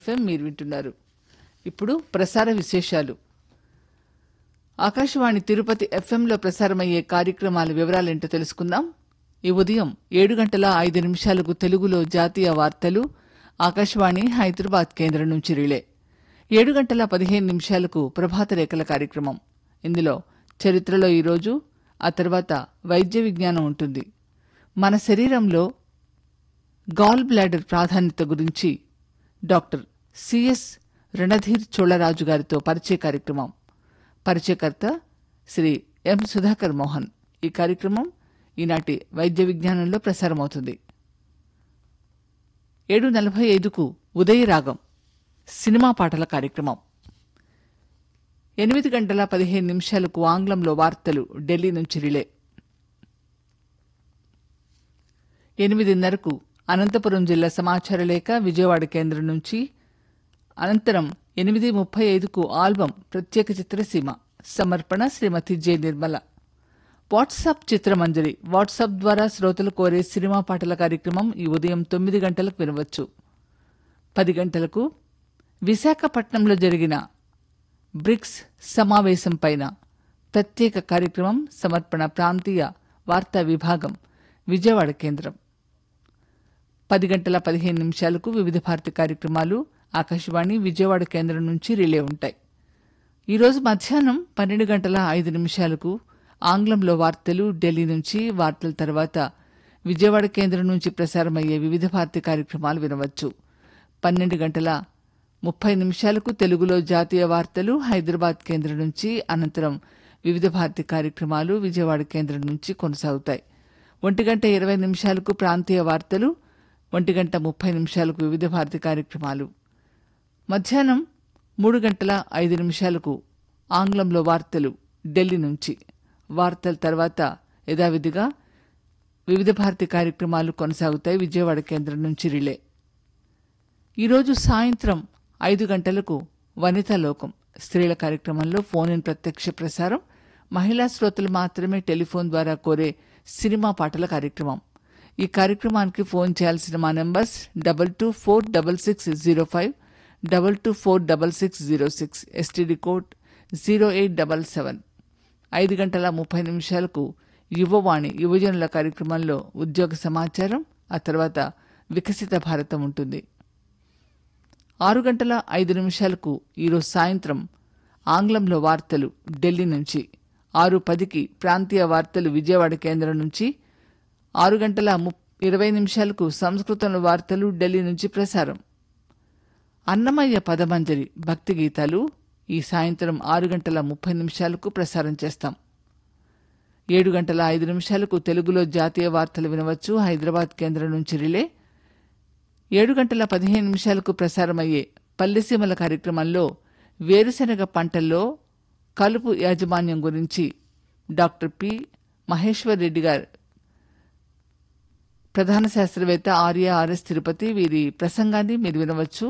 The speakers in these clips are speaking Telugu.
ఎఫ్ఎం మీరు వింటున్నారు. ఇప్పుడు ప్రసార విశేషాలు. ఆకాశవాణి తిరుపతి ఎఫ్ఎంలో ప్రసారమయ్యే కార్యక్రమాల వివరాలేంటో తెలుసుకుందాం. ఈ ఉదయం 7:05 తెలుగులో జాతీయ వార్తలు ఆకాశవాణి హైదరాబాద్ కేంద్రం నుంచి రిలే. 7:15 ప్రభాత రేఖల కార్యక్రమం. ఇందులో చరిత్రలో ఈరోజు, ఆ తర్వాత వైద్య విజ్ఞానం ఉంటుంది. మన శరీరంలో గాల్ బ్లాడర్ ప్రాధాన్యత గురించి డాక్టర్ సిఎస్ రణధీర్ చోళరాజు గారితో పరిచయ కార్యక్రమం. పరిచయకర్త శ్రీ ఎం సుధాకర్ మోహన్. ఈ కార్యక్రమం ఈనాటి వైద్య విజ్ఞానంలో ప్రసారమవుతుంది. 7:45 ఉదయరాగం సినిమా పాటల కార్యక్రమం. 8:15 ఆంగ్లంలో వార్తలు ఢిల్లీ నుంచి రిలే. 8:30 అనంతపురం జిల్లా సమాచార లేఖ విజయవాడ కేంద్రం నుంచి. అనంతరం 8:35 ఆల్బం ప్రత్యేక చిత్రసీమ. సమర్పణ శ్రీమతి జె నిర్మల. వాట్సాప్ చిత్రమంజరి వాట్సాప్ ద్వారా శ్రోతలు కోరే సినిమా పాటల కార్యక్రమం ఈ ఉదయం 9 గంటలకు వినవచ్చు. 10 గంటలకు విశాఖపట్నంలో జరిగిన బ్రిక్స్ సమావేశం పైన ప్రత్యేక కార్యక్రమం. సమర్పణ ప్రాంతీయ వార్తా విభాగం విజయవాడ కేంద్రం. 10:15 వివిధ భారతి కార్యక్రమాలు ఆకాశవాణి విజయవాడ కేంద్రం నుంచి రిలే ఉంటాయి. ఈరోజు మధ్యాహ్నం 12:05 ఆంగ్లంలో వార్తలు ఢిల్లీ నుంచి. వార్తల తర్వాత విజయవాడ కేంద్రం నుంచి ప్రసారమయ్యే వివిధ భారతి కార్యక్రమాలు వినవచ్చు. 12:30 తెలుగులో జాతీయ వార్తలు హైదరాబాద్ కేంద్రం నుంచి. అనంతరం వివిధ భారతి కార్యక్రమాలు విజయవాడ కేంద్రం నుంచి కొనసాగుతాయి. 1:20 ప్రాంతీయ వార్తలు, 1:30 వివిధ భారతి కార్యక్రమాలు. మధ్యాహ్నం 3:05 ఆంగ్లంలో వార్తలు ఢిల్లీ నుంచి. వార్తల తర్వాత యథావిధిగా వివిధ భారతి కార్యక్రమాలు కొనసాగుతాయి విజయవాడ కేంద్రం నుంచి రిలే. ఈరోజు సాయంత్రం 5 గంటలకు వనితా లోకం స్త్రీల కార్యక్రమంలో ఫోన్ ఇన్ ప్రత్యక్ష ప్రసారం. మహిళా శ్రోతలు మాత్రమే టెలిఫోన్ ద్వారా కోరే సినిమా పాటల కార్యక్రమం. ఈ కార్యక్రమానికి ఫోన్ చేయాల్సిన మా నంబర్స్ 22466605, 22466606, ఎస్టీడీ కోడ్ 0877. 5:30 యువవాణి యువజనుల కార్యక్రమంలో ఉద్యోగ సమాచారం. ఆ తర్వాత వికసిత భారతం ఉంటుంది. 6:05 ఈరోజు సాయంత్రం ఆంగ్లంలో వార్తలు ఢిల్లీ నుంచి. 6:10 ప్రాంతీయ వార్తలు విజయవాడ కేంద్రం నుంచి. 6:20 సంస్కృతంలో వార్తలు ఢిల్లీ నుంచి ప్రసారం. అన్నమయ్య పదమంజరి భక్తి గీతాలు ఈ సాయంత్రం 6:30 ప్రసారం చేస్తాం. 7:05 తెలుగులో జాతీయ వార్తలు వినవచ్చు హైదరాబాద్ కేంద్రం నుంచి రిలే. 7:15 ప్రసారమయ్యే పల్లెసీమల కార్యక్రమంలో వేరుశెనగ పంటల్లో కలుపు యాజమాన్యం గురించి డాక్టర్ పి మహేశ్వర్ రెడ్డి గారు, ప్రధాన శాస్త్రవేత్త, ఆర్ఎస్ తిరుపతి, వీరి ప్రసంగాన్ని మీరు వినవచ్చు.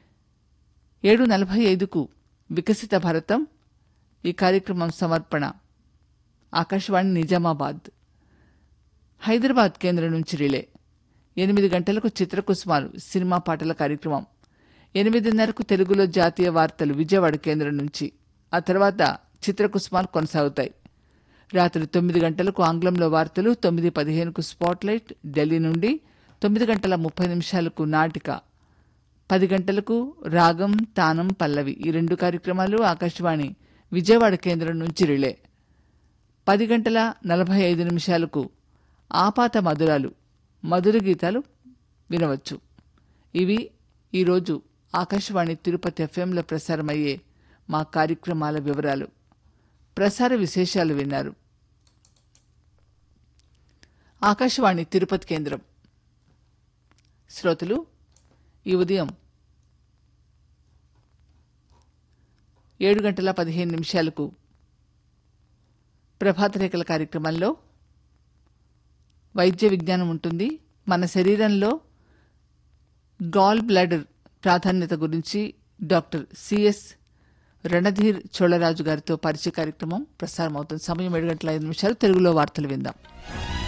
7:45 వికసిత భారతం. ఈ కార్యక్రమం సమర్పణ ఆకాశవాణి నిజామాబాద్ హైదరాబాద్ కేంద్రం నుంచి రిలే. 8 గంటలకు చిత్రకుసుమాలు సినిమా పాటల కార్యక్రమం. 8:30 తెలుగులో జాతీయ వార్తలు విజయవాడ కేంద్రం నుంచి. ఆ తర్వాత చిత్రకుసుమాలు కొనసాగుతాయి. రాత్రి 9 గంటలకు ఆంగ్లంలో వార్తలు, 9:15 స్పాట్లైట్ ఢిల్లీ నుండి. 9:30 నాటిక. 10 గంటలకు రాగం తానం పల్లవి. ఈ 2 కార్యక్రమాలు ఆకాశవాణి విజయవాడ కేంద్రం నుంచి రిలే. 10:45 ఆపాత మధురాలు మధుర గీతాలు వినవచ్చు. ఇవి ఈరోజు ఆకాశవాణి తిరుపతి ఎఫ్ఎంలో ప్రసారమయ్యే మా కార్యక్రమాల వివరాలు. ప్రసార విశేషాలు విన్నారు. ఆకాశవాణి తిరుపతి కేంద్రం. శ్రోతలు, ఈ ఉదయం 7:15 ప్రభాత రేఖల కార్యక్రమంలో వైద్య విజ్ఞానం ఉంటుంది. మన శరీరంలో గాల్ బ్లాడర్ ప్రాధాన్యత గురించి డాక్టర్ సిఎస్ రణధీర్ చోళరాజు గారితో పరిచయ కార్యక్రమం ప్రసారం అవుతుంది. సమయం 7:05 తెలుగులో వార్తలు విందాం.